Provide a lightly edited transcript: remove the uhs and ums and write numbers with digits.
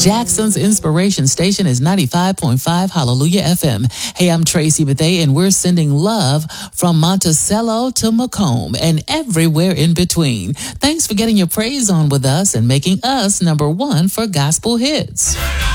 Jackson's inspiration station is 95.5 Hallelujah FM. Hey, I'm Tracy Bethea, and we're sending love from Monticello to Macomb and everywhere in between. Thanks for getting your praise on with us and making us number one for gospel hits.